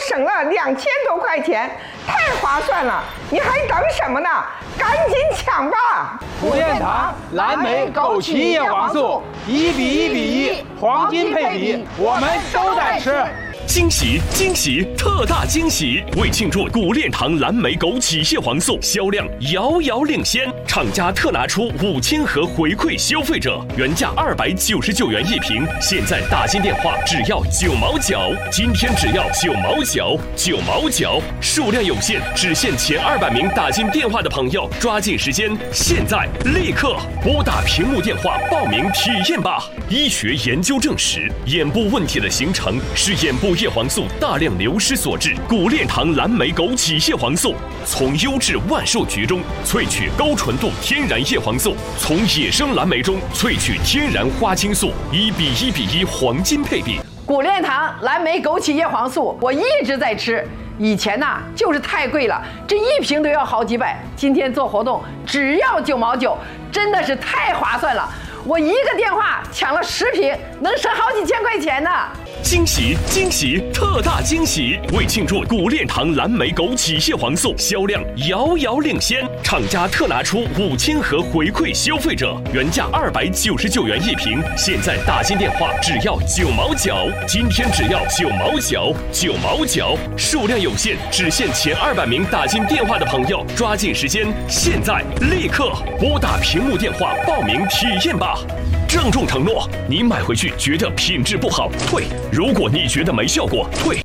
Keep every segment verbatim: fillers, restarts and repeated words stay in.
省了两千多块钱，太划算了！你还等什么呢？赶紧抢吧！ 古殿堂蓝莓枸杞叶黄素一比一比一，黄金配比，我们都在吃。 惊喜惊喜特大惊喜！为庆祝古炼堂蓝莓枸杞叶黄素销量遥遥领先，厂家特拿出五千盒回馈消费者，原价二百九十九元一瓶，现在打进电话只要九毛九，今天只要九毛九，九毛九，数量有限，只限前二百名打进电话的朋友，抓紧时间，现在立刻拨打屏幕电话报名体验吧！医学研究证实，眼部问题的形成是眼部叶黄素大量流失所致。古炼堂蓝莓枸杞叶黄素从优质万寿菊中萃取高纯度天然叶黄素，从野生蓝莓中萃取天然花青素，一比一比一黄金配比。 古炼堂蓝莓枸杞叶黄素，我一直在吃。以前呐、啊、就是太贵了，这一瓶都要好几百。今天做活动只要九毛九，真的是太划算了。我一个电话抢了十瓶，能省好几千块钱呢！ 惊喜惊喜特大惊喜！为庆祝古炼堂蓝莓枸杞叶黄素销量遥遥领先，厂家特拿出五千盒回馈消费者，原价二百九十九元一瓶，现在打进电话只要九毛九，今天只要九毛九，九毛九，数量有限，只限前二百名打进电话的朋友，抓紧时间，现在立刻拨打屏幕电话报名体验吧！郑重承诺，你买回去觉得品质不好退，如果你觉得没效果退。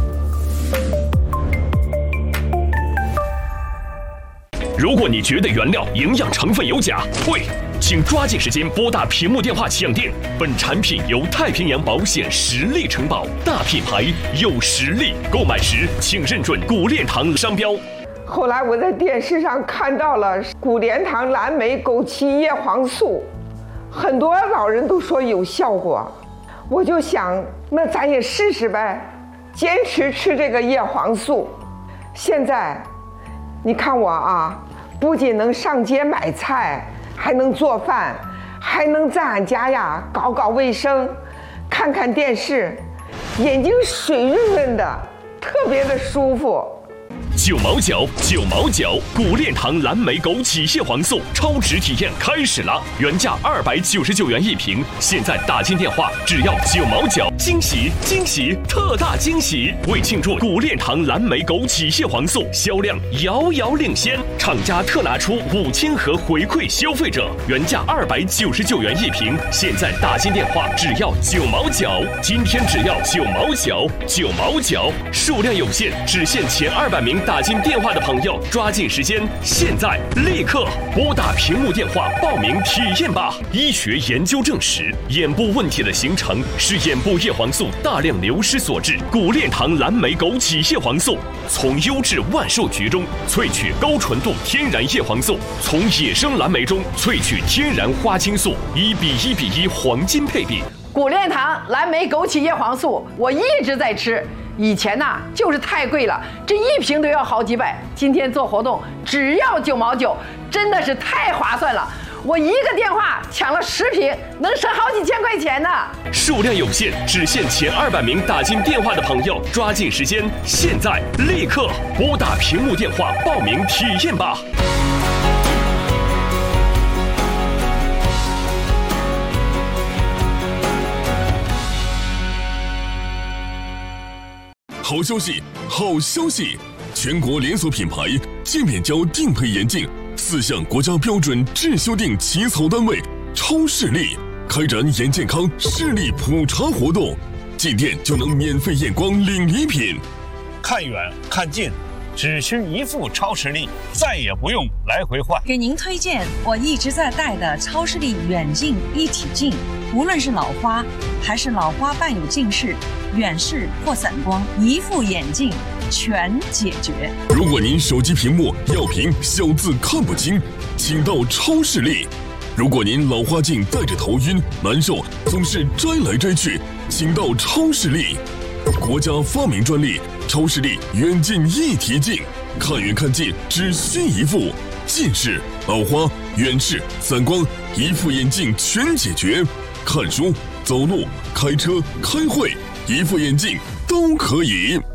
如果你觉得原料营养成分有假退，请抓紧时间拨打屏幕电话抢订。本产品由太平洋保险实力承保，大品牌有实力，购买时请认准古炼堂商标。 后来我在电视上看到了古炼堂蓝莓枸杞叶黄素，很多老人都说有效果，我就想那咱也试试呗，坚持吃这个叶黄素。现在你看我啊，不仅能上街买菜，还能做饭，还能在俺家呀搞搞卫生，看看电视，眼睛水润润的，特别的舒服。 九毛九，九毛九，古炼堂蓝莓枸杞叶黄素超值体验开始了，原价二百九十九元一瓶，现在打进电话只要九毛九，惊喜惊喜特大惊喜！为庆祝古炼堂蓝莓枸杞叶黄素销量遥遥领先，厂家特拿出五千盒回馈消费者，原价二百九十九元一瓶，现在打进电话只要九毛九，今天只要九毛九，九毛九，数量有限，只限前二百名打进电话的朋友，抓紧时间，现在立刻拨打屏幕电话报名体验吧！医学研究证实，眼部问题的形成是眼部叶黄素大量流失所致。古炼堂蓝莓枸杞叶黄素从优质万寿菊中萃取高纯度天然叶黄素，从野生蓝莓中萃取天然花青素，一比一比一黄金配比。 古炼堂蓝莓枸杞叶黄素，我一直在吃。以前呐、啊、就是太贵了，这一瓶都要好几百。今天做活动只要九毛九，真的是太划算了。我一个电话抢了十瓶，能省好几千块钱呢。 数量有限，只限前二百名打进电话的朋友，抓紧时间，现在立刻拨打屏幕电话报名体验吧。 好消息，好消息！全国连锁品牌界面胶定配眼镜四项国家标准质修订起草单位超视力开展眼健康视力普查活动，进店就能免费验光领礼品。 看远看近，只需一副超视力，再也不用来回换。 给您推荐我一直在戴的超视力远近一体镜，无论是老花还是老花伴有近视、远视或散光，一副眼镜全解决。 如果您手机屏幕要屏小字看不清，请到超视力。如果您老花镜戴着头晕难受，总是摘来摘去，请到超视力。国家发明专利超视力远近一体镜，看远看近只需一副，近视、老花、远视、散光，一副眼镜全解决。看书、走路、开车、开会，一副眼镜都可以。